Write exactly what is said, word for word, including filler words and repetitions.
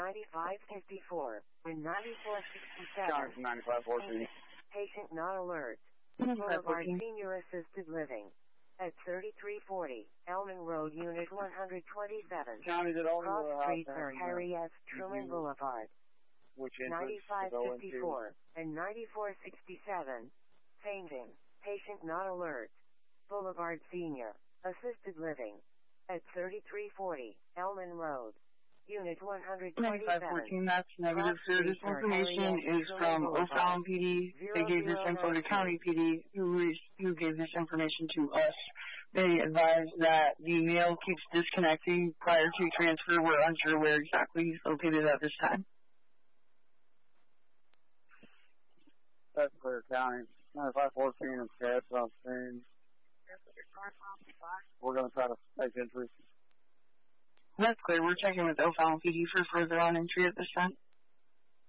ninety-five fifty-four and ninety-four sixty-seven. County ninety-five fourteen. Patient not alert. Boulevard Senior Assisted Living. At thirty-three forty, Elman Road, Unit one twenty-seven. County did all Cross the Street, house and, Harry S. uh, Truman you- Boulevard. Which entrance ninety-five to go fifty-four into? and ninety-four sixty-seven. Fainting. Patient not alert. Boulevard Senior Assisted Living. At thirty-three forty, Elman Road. Unit one twenty-seven. ninety-five fourteen, that's negative, sir. This information is from O'Fallon P D. They gave this info to County P D, who, is, who gave this information to us. They advised that the mail keeps disconnecting prior to transfer. We're unsure where exactly he's located at this time. That's clear, County. ninety-five fourteen and Cats on screen. We're going to try to make entry. That's clear. We're checking with O'Fallon P D for further on entry at this time.